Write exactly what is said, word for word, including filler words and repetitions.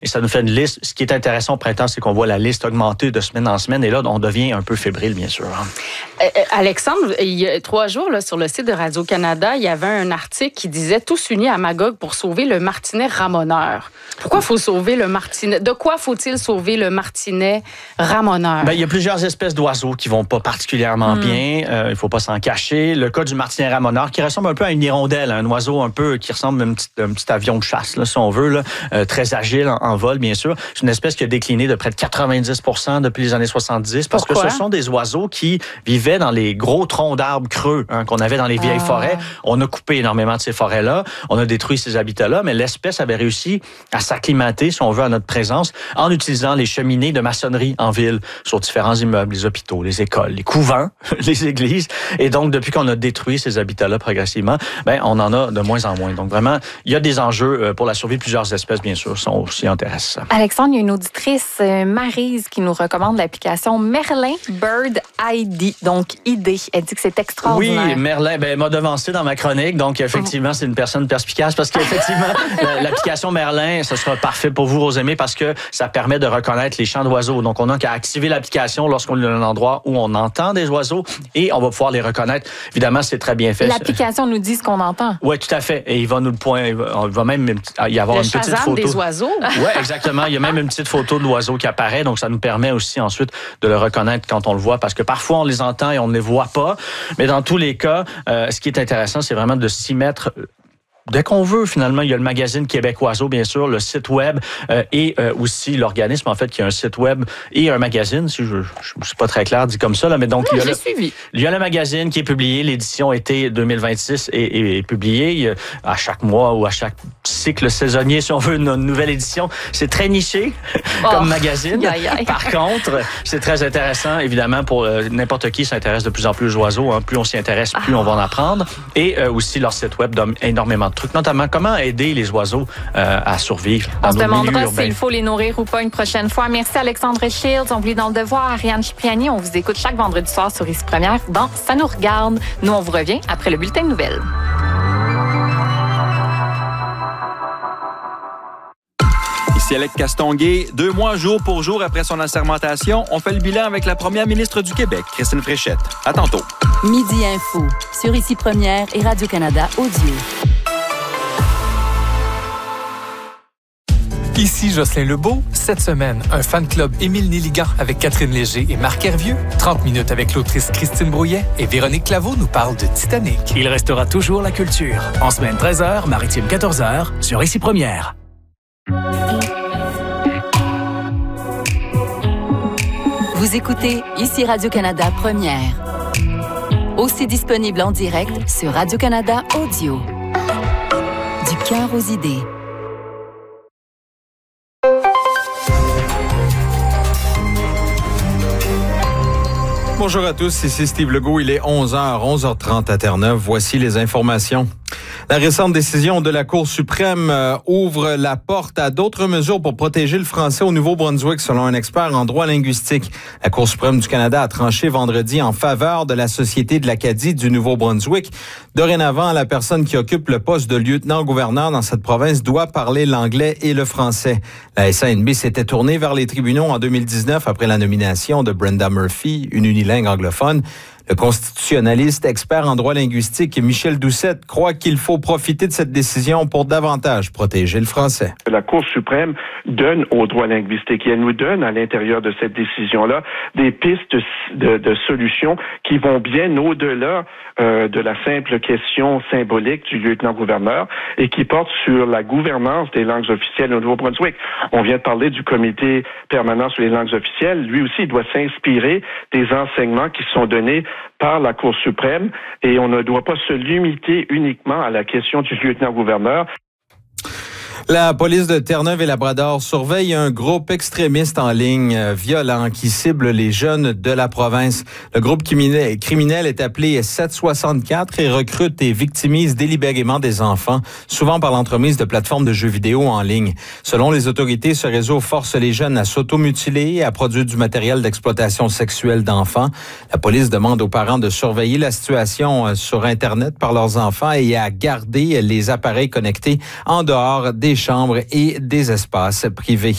Et ça nous fait une liste. Ce qui est intéressant au printemps, c'est qu'on voit la liste augmenter de semaine en semaine. Et là, on devient un peu fébrile, bien sûr. Euh, Alexandre, il y a trois jours, là, sur le site de Radio-Canada, il y avait un article qui disait « Tous unis à Magog pour sauver le martinet ramoneur ». Pourquoi il faut sauver le martinet? De quoi faut-il sauver le martinet ramoneur? Ben, il y a plusieurs espèces d'oiseaux qui vont pas particulièrement mmh. bien. Euh, il ne faut pas s'en cacher. Le cas du martinet ramoneur, qui ressemble un peu à une hirondelle, un oiseau un peu qui ressemble à un petit, un petit avion de chasse, là, si on veut, là, euh, très agile en, en vol, bien sûr. C'est une espèce qui a décliné de près de quatre-vingt-dix pour cent depuis les années soixante-dix, parce Pourquoi? que ce sont des oiseaux qui vivaient dans les gros troncs d'arbres creux hein, qu'on avait dans les vieilles ah. forêts. On a coupé énormément de ces forêts-là. On a détruit ces habitats-là, mais l'espèce avait réussi à s'acclimater, si on veut, à notre présence en utilisant les cheminées de maçonnerie en ville sur différents immeubles, les hôpitaux, les écoles, les couvents, les églises. Et donc, depuis qu'on a détruit ces habitats-là progressivement, ben, on en a de moins en moins. Donc, vraiment, il y a des enjeux pour la survie de plusieurs espèces, bien sûr, sont aussi intéressants. Alexandre, il y a une auditrice, Maryse, qui nous recommande l'application Merlin Bird I D, donc I D. Elle dit que c'est extraordinaire. Oui, Merlin, ben, elle m'a devancé dans ma chronique, donc effectivement, c'est une personne perspicace parce qu'effectivement, l'application Merlin, ce sera parfait pour vous, Rosemée, parce que ça permet de reconnaître les chants d'oiseaux. Donc, on n'a qu'à activer l'application lorsqu'on est dans un endroit où on entend des oiseaux et on va pouvoir les reconnaître. Évidemment, c'est très bien fait. L'application nous dit ce qu'on entend. Oui, tout à fait. Et il va nous le point, il va, il va même y avoir le une petite Shazam photo. des oiseaux. Oui, exactement. Il y a même une petite photo de l'oiseau qui apparaît. Donc, ça nous permet aussi ensuite de le reconnaître quand on le voit, parce que parfois, on les entend et on ne les voit pas. Mais dans tous les cas, euh, ce qui est intéressant, c'est vraiment de s'y mettre dès qu'on veut, finalement. Il y a le magazine Québec Oiseau, bien sûr, le site web euh, et euh, aussi l'organisme, en fait, qui a un site web et un magazine, si je ne suis pas très clair dit comme ça. Là, mais donc, non, il, y a j'ai le, suivi. il y a le magazine qui est publié, l'édition été deux mille vingt-six est, est, est publiée. Il y a, à chaque mois ou à chaque cycle saisonnier, si on veut, une, une nouvelle édition. C'est très niché oh, comme magazine. Aïe, aïe. Par contre, c'est très intéressant, évidemment, pour euh, n'importe qui s'intéresse de plus en plus aux oiseaux. Hein. Plus on s'y intéresse, plus ah. on va en apprendre. Et euh, aussi, leur site web donne énormément de trucs, notamment comment aider les oiseaux euh, à survivre dans on se nos demandera milieux s'il faut les nourrir ou pas une prochaine fois. Merci Alexandre Shields. On oublie dans le devoir. Ariane Cipriani, on vous écoute chaque vendredi soir sur Ici Première dans Ça nous regarde. Nous, on vous revient après le bulletin de nouvelles. Ici Alec Castonguay. Deux mois jour pour jour après son assermentation, on fait le bilan avec la première ministre du Québec, Christine Fréchette. À tantôt. Midi Info sur Ici Première et Radio-Canada Audio. Ici Jocelyn Lebeau. Cette semaine, un fan club Émile Néligan avec Catherine Léger et Marc Hervieux. trente minutes avec l'autrice Christine Brouillet et Véronique Claveau nous parle de Titanic. Il restera toujours la culture. En semaine treize heures, maritime quatorze heures, sur Ici Première. Vous écoutez Ici Radio-Canada Première. Aussi disponible en direct sur Radio-Canada Audio. Du cœur aux idées. Bonjour à tous, ici Steve Legault. Il est onze heures, onze heures trente à Terre-Neuve. Voici les informations. La récente décision de la Cour suprême euh, ouvre la porte à d'autres mesures pour protéger le français au Nouveau-Brunswick, selon un expert en droit linguistique. La Cour suprême du Canada a tranché vendredi en faveur de la Société de l'Acadie du Nouveau-Brunswick. Dorénavant, la personne qui occupe le poste de lieutenant-gouverneur dans cette province doit parler l'anglais et le français. La S A N B s'était tournée vers les tribunaux en deux mille dix-neuf après la nomination de Brenda Murphy, une unilingue anglophone. Le constitutionnaliste expert en droit linguistique Michel Doucette croit qu'il faut profiter de cette décision pour davantage protéger le français. La Cour suprême donne au droit linguistique et elle nous donne à l'intérieur de cette décision-là des pistes de, de solutions qui vont bien au-delà euh, de la simple question symbolique du lieutenant-gouverneur et qui portent sur la gouvernance des langues officielles au Nouveau-Brunswick. On vient de parler du comité permanent sur les langues officielles. Lui aussi, il doit s'inspirer des enseignements qui sont donnés par la Cour suprême et on ne doit pas se limiter uniquement à la question du lieutenant-gouverneur. La police de Terre-Neuve-et-Labrador surveille un groupe extrémiste en ligne euh, violent qui cible les jeunes de la province. Le groupe criminel est appelé sept cent soixante-quatre et recrute et victimise délibérément des enfants, souvent par l'entremise de plateformes de jeux vidéo en ligne. Selon les autorités, ce réseau force les jeunes à s'automutiler et à produire du matériel d'exploitation sexuelle d'enfants. La police demande aux parents de surveiller la situation sur Internet par leurs enfants et à garder les appareils connectés en dehors des chambres et des espaces privés.